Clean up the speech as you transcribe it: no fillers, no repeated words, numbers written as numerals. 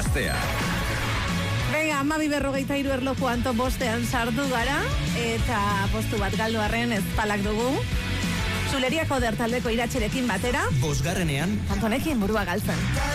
gaztea. Venga, 12:43 erloju Anto bostean sartu gara, eta postu bat galdu arren ez palak dugu. Zuleriako dertaldeko iratxerekin batera. Bosgarrenean. Antonekin burua galtzen.